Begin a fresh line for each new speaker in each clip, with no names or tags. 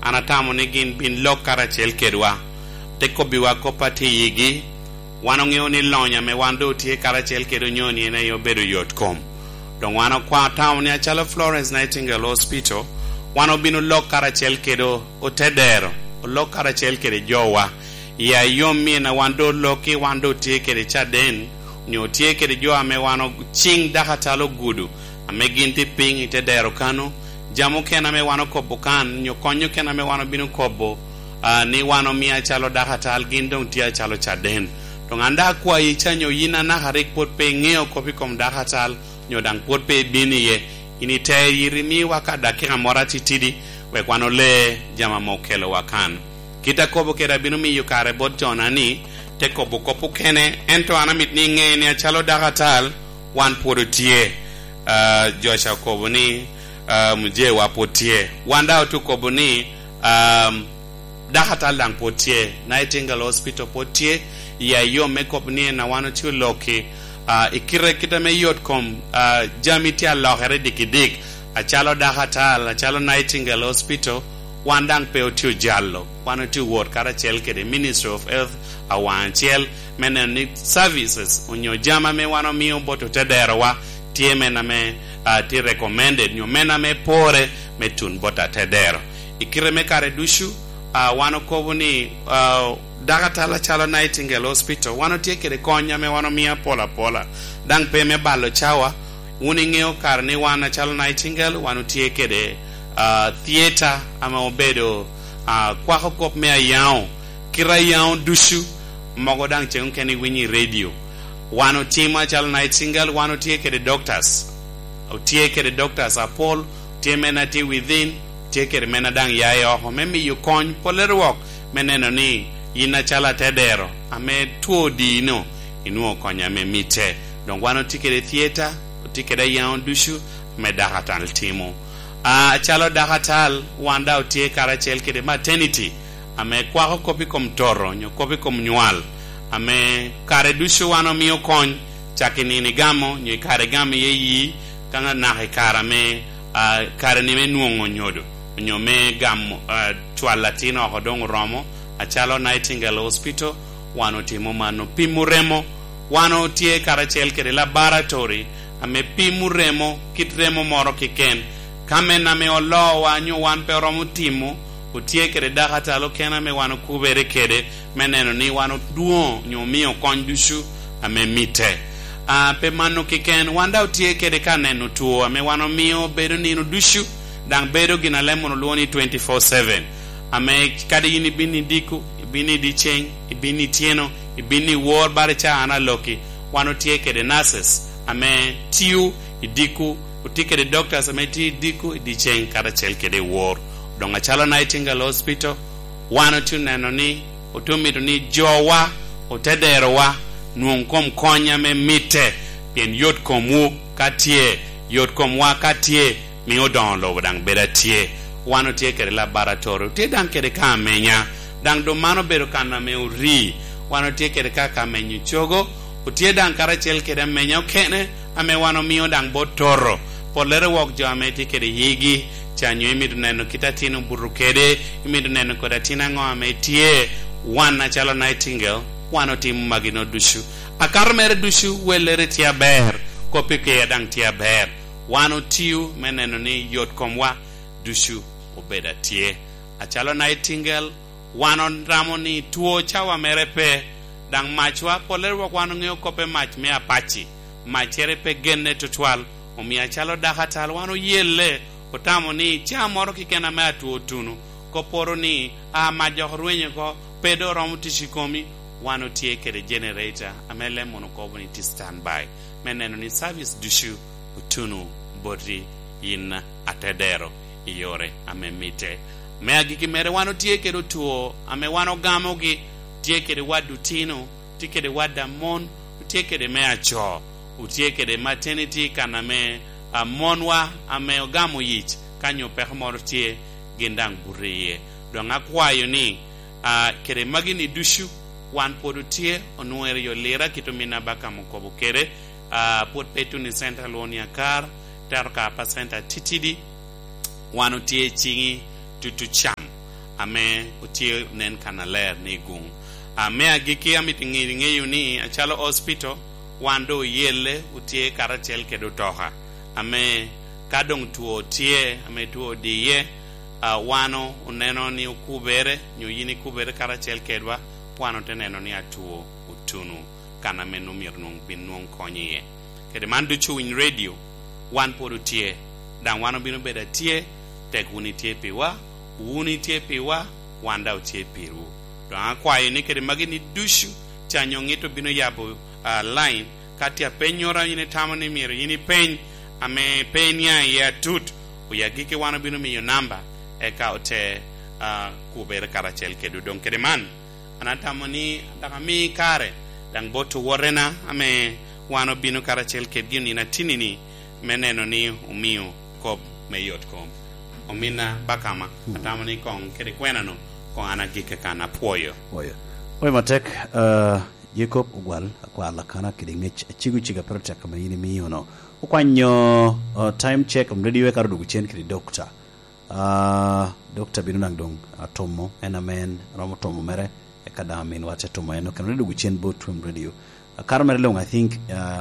anatamo ni gin bin lok karachiel kedwa te kobiwa kopati yigi wano ng'eyo ni lonya me wando tie karachiel kedo nyoni ene yo bedo yot kom don wano kwa town ya chalo Florence Nightingale Hospital wano binu lok karachiel kedo otedero lok karachiel kedo jowa ya yomi na wando loki wando tie kedo chaden nyo tie kedo jowa me wano ching dakatalo gudu ame ginti ping itedero kano jamu kena me wano kobo kan nyo konyo kena me wano binu kobo ni wano mia chalo dakatal gindong tia chalo chaden don anda kwa ichanyo yina na harik pot pe ngeo kopi kom dakatal nyo dang pot pe bini ye ini te yirimi waka dakika morati tidi we kwano le jama mokelo wakan kita kobo kera binu mi yukare bot jonani te kobo kopu kene ento anamit ni nge ni chalo dakatal wan podo tie Joshua kobo ni muje wapotie wanda tu kobo ni dakatal dang potie Nightingale Hospital potie ya yo makeup ni na wano tu loki ikire kita me yot kom jamiti Allah here dikidik achalo dakatal achalo Nightingale Hospital wandang pe tu jallo wano tu word karachiel kede Ministry of Health awanchiel menen services onyo jama me wano miyo boto tederwa tie mena me ti recommended nyo mena me pore me tun bota tedero ikire me kare dushu wano kobuni dagatala chalo Nightingale Hospital wano tie kede konya me wano mia pola dang pe me balo chawa uni ngeo kar ni wana chalo Nightingale wano tie kede theater ama obedo kwa kop me ayao kira yao dushu mogo dang cheng keni winyi radio wano tima chalo Nightingale wano tie kede doctors o tie kede doctors apol tie mena tie within tie kede mena dang yayo ho memi yu kony polerwok meneno ni yina chala tedero ame tuo dino inuo konya me mite don wano tie kede theater tie kede yao dushu me dakatal timo chalo dakatal wanda tie karachiel kede maternity ame kwa kopi kom toro nyo kopi kom nyual ame kare dushu wano miyo kony chakini ni gamo nyo kare gamo ye yi kanga nahe kara me kare ni me nuongo nyodo nyo me gamo chwa latino hodong romo achalo Nightingale Hospital wano timo mano pimuremo wano tie karachiel kede laboratory ame pimuremo kitremo moro kiken kame na me olo wanyo wan pe romo timo utie kede dakatalo kena me wano kubere kede meneno ni wano duo nyomiyo kondushu ame mite pe mano kiken wanda utie kede kaneno tuo ame wano miyo bedo nino dushu dang bedo gina lemono luoni 24/7 ame kade yini bini diku ibini dicheng ibini tieno ibini wor bare cha ana loki wano tie kede nurses ame tiu idiku utie kede doctors ame ti diku idicheng kada chel kede wor donga chalo Nightingale Hospital wano tu neno ni utumiru ni jowa utedero wa nuonkom konya me mite pien yot komu katie yot komwa katie mi odon lo dang beda tie wano tie kere laboratory tie dang kere ka menya dang do mano bero kana me uri wano tie kere ka menyu chogo utie dang karachiel kere menya kene ame wano mi odang botoro polere wok jo ame tie kere yigi chanyo imidu neno kitatino burukede imidu neno kodatina ngoa metie wana chalo Nightingale wano timu magino dushu akar mere dushu welere tia ber kopike yadang tia ber wano tiu meneno ni yot komwa dushu obeda tie achalo Nightingale wano ramo ni tuo chawa merepe dang machwa polere wano ngeo kope mach me apachi machere pe genne tutwal omia chalo dakatal wano yele otamo ni cha moro kikena me atuo tunu koporo ni majohrwenye ko pedo romu tishikomi wano tie kede generator amele mono kobo ni ti standby meneno ni service dushu utunu bodi in atedero iyore amemite me agiki mere wano tie kede tuo ame wano gamo gi tie kede wadutino tie kede wadamon tie kede me acho utie kede maternity kana me monwa ame ogamo yich kanyo pek mor tie gendang buriye donga kwayo ni kere magini dushu wan podu tie onuere yo lera kitumina baka mukobo kere pot petu ni center lonia kar terka pa center titidi wanu tie chingi tutu cham ame utie nen kana ler ni gung ame agiki amitingi ngeyu ni achalo hospital wando yele utie karachiel kedo toha ame kadong tuo tie ame tuo diye wano uneno ni ukubere nyuyini kubere karachiel kedwa wano teneno ni atuo utunu kana menu mirnung binung konye kede mandu chuin radio wan podu tie dan wano binu beda tie tek uni tie piwa uni tie piwa wanda utie piru don akwaye ni kede magini dushu chanyongito binu yabo line kati ya penyora yini tamani miru yini pen ame penya ya tut uyagike wano binu miyo namba eka ote kubere karachel kedu don kede man anatamani dakami kare dang boto warena ame wano binu karachel kedgini na tinini meneno ni umiu kob meyot.com omina bakama atamani kong kede kwenano kong anagike kana puoyo
oy matek Jacob Ugwal kwa lakana kidingech chiga percha kama yini miyono ukwanyo time check radio we karudu chen kidi doctor doctor binunang dong tomo enamen romo tomo mere ekadamin wacha tomo eno kan radio chen botum radio karmer long I think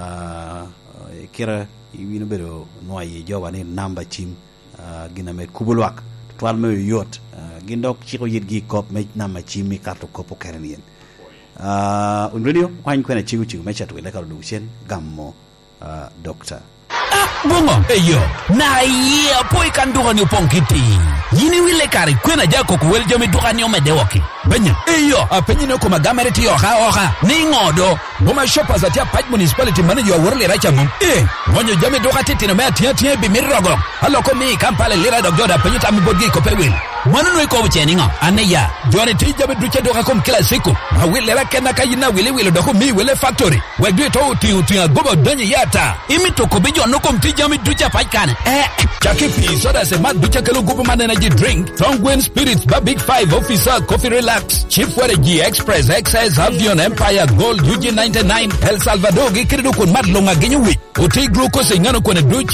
kira yino bero noye jowa ni number chim gina me kubulwak twal me yot gindok chiko yidgi kop me number chim mi karto kopo karenien radio kwany kwena chigu mecha to le karudu chen gammo doctor
bungo eyo na ye poi kan duga ni ponkiti yini wile kari kwena jako ko wel jomi duga ni omede woki benya eyo apenyi no ko magamere ti oha ni ngodo boma shoppers atia paj municipality manager worle racha mum ngonyo jomi duga titino me atia bi mirrogo allo ko mi kampale lira dog joda penyi tam bodgi ko perwil manu no ko bcheni ngo aneya jore ti jomi duche duga kom kila siku na wile ra kena kayina wile do ko mi wile factory wegde to ti gobo donye yata imi to ko bijo no kom jami ducha pajkane chaki fi soda se mat ducha kelo government energy drink Tongwen Spirits ba Big 5 officer coffee relax Chief G Express XS Avion Empire Gold UG99 El Salvador gi kredo kon mat longa genyu wi oti glucose ngano kon ducha